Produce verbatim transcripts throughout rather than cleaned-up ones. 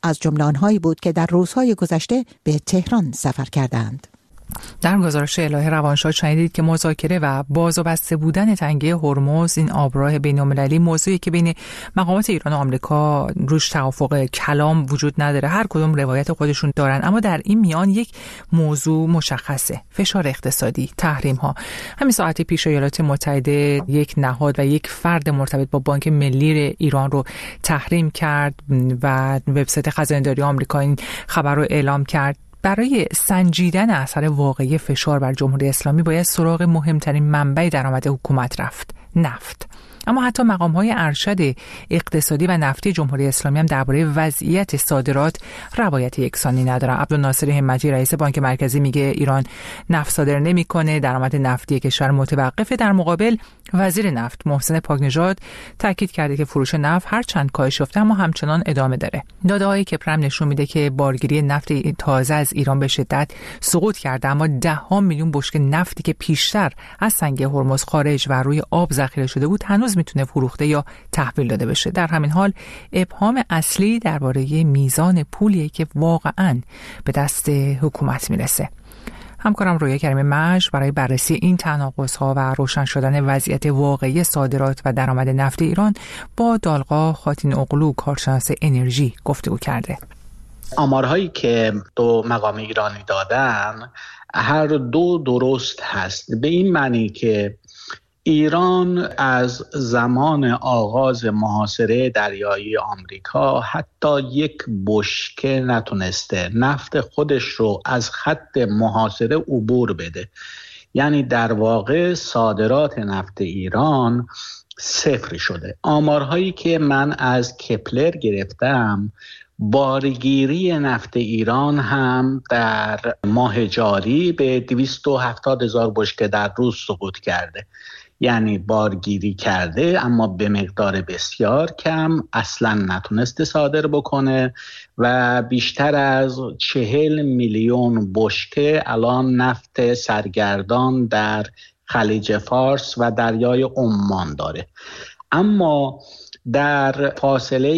از جمله آنهایی بود که در روزهای گذشته به تهران سفر کردند. در گزارش الهه روانشاد شنیدید که مذاکره و باز و بسته بودن تنگه هرمز، این آبراه بین‌المللی، موضوعی که بین مقامات ایران و آمریکا روش توافق کلام وجود نداره. هر کدوم روایت خودشون دارن، اما در این میان یک موضوع مشخصه: فشار اقتصادی، تحریم ها. همین ساعتی پیش ایالات متحده یک نهاد و یک فرد مرتبط با بانک ملی ایران رو تحریم کرد و وبسایت خزانه‌داری آمریکا این خبر رو اعلام کرد. برای سنجیدن اثر واقعی فشار بر جمهوری اسلامی باید سراغ مهمترین منبع درآمد حکومت رفت: نفت. اما حتی مقام‌های ارشد اقتصادی و نفتی جمهوری اسلامی هم درباره وضعیت صادرات روایت یکسانی ندارن. عبدالناصر همتی رئیس بانک مرکزی میگه ایران نفت صادر نمی‌کنه، درآمد نفتی کشور متوقفه. در مقابل وزیر نفت محسن پاک‌نژاد تاکید کرده که فروش نفت هر چند کاهش یافته اما همچنان ادامه داره. داده‌های کپرم نشون میده که بارگیری نفت تازه از ایران به شدت سقوط کرده، اما ده ها میلیون بشکه نفتی که پیشتر از تنگه هرمز خارج و روی آب ذخیره شده بود هنوز میتونه فروخته یا تحویل داده بشه. در همین حال ابهام اصلی درباره میزان پولی که واقعاً به دست حکومت میرسه. همکارم رویا کریمی مژ برای بررسی این تناقض‌ها و روشن شدن وضعیت واقعی صادرات و درآمد نفت ایران با دالقا خاتین اغلو، کارشناس انرژی، گفتگو کرده. آمارهایی که دو مقام ایرانی دادن هر دو درست هست، به این معنی که ایران از زمان آغاز محاصره دریایی آمریکا حتی یک بشکه نتونسته نفت خودش رو از خط محاصره عبور بده. یعنی در واقع صادرات نفت ایران صفر شده. آمارهایی که من از کپلر گرفتم، بارگیری نفت ایران هم در ماه جاری به دویست و هفتاد هزار بشکه در روز سقوط کرده. یعنی بارگیری کرده اما به مقدار بسیار کم، اصلا نتونسته صادر بکنه و بیشتر از چهل میلیون بشکه الان نفت سرگردان در خلیج فارس و دریای عمان داره. اما در فاصله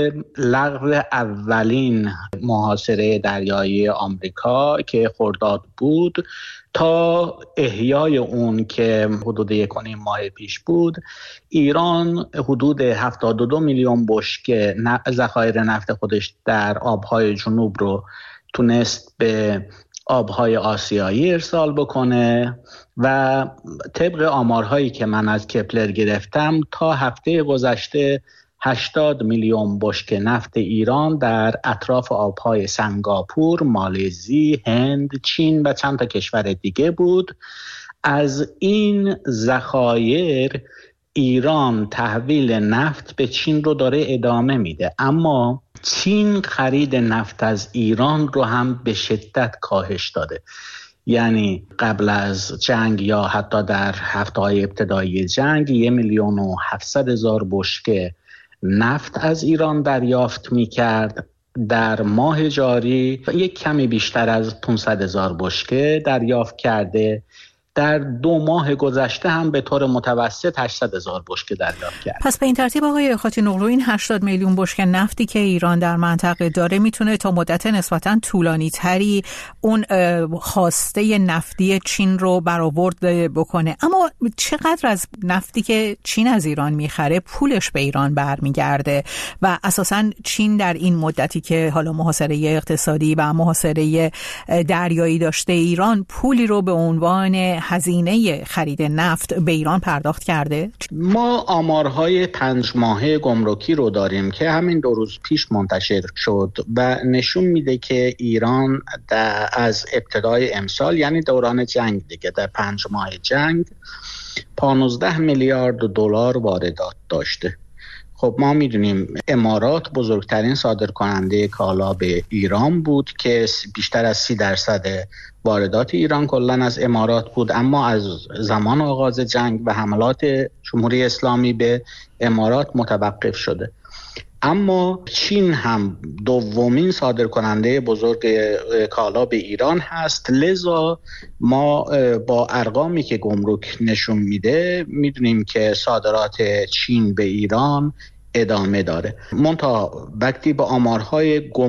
لغو اولین محاصره دریایی آمریکا که خرداد بود تا احیای اون که حدود یک و نیم ماه پیش بود، ایران حدود هفتاد و دو میلیون بشکه ذخایر نفت خودش در آبهای جنوب رو تونست به آبهای آسیایی ارسال بکنه و طبق آمارهایی که من از کپلر گرفتم تا هفته گذشته هشتاد میلیون بشکه نفت ایران در اطراف آبهای سنگاپور، مالزی، هند، چین و چند تا کشور دیگه بود. از این ذخایر ایران تحویل نفت به چین رو داره ادامه میده، اما چین خرید نفت از ایران رو هم به شدت کاهش داده. یعنی قبل از جنگ یا حتی در هفته‌های ابتدایی جنگ یک میلیون و هفتصد هزار بشکه نفت از ایران دریافت می‌کرد. در ماه جاری یک کمی بیشتر از پانصد هزار بشکه دریافت کرده. در دو ماه گذشته هم به طور متوسط هشتصد هزار بشکه دریافت کرد. پس به این ترتیب آقای خاتین اغلو، این هشتاد میلیون بشکه نفتی که ایران در منطقه داره میتونه تا مدت نسبتاً طولانی تری اون خواسته نفتی چین رو برآورد بکنه. اما چقدر از نفتی که چین از ایران میخره پولش به ایران برمیگرده و اساساً چین در این مدتی که حالا محاصره اقتصادی و محاصره دریایی داشته، ایران پولی رو به عنوان هزینه خرید نفت به ایران پرداخت کرده؟ ما آمارهای پنج ماهه گمرکی رو داریم که همین دو روز پیش منتشر شد و نشون میده که ایران از ابتدای امسال، یعنی دوران جنگ دیگه، در پنج ماه جنگ پانزده میلیارد دلار واردات داشته. خب ما میدونیم امارات بزرگترین صادرکننده کالا به ایران بود که بیشتر از سی درصد واردات ایران کلاً از امارات بود، اما از زمان آغاز جنگ و حملات جمهوری اسلامی به امارات متوقف شده. اما چین هم دومین صادرکننده بزرگ کالا به ایران هست. لذا ما با ارقامی که گمرک نشون میده میدونیم که صادرات چین به ایران ادامه داره. منتها وقتی با آمارهای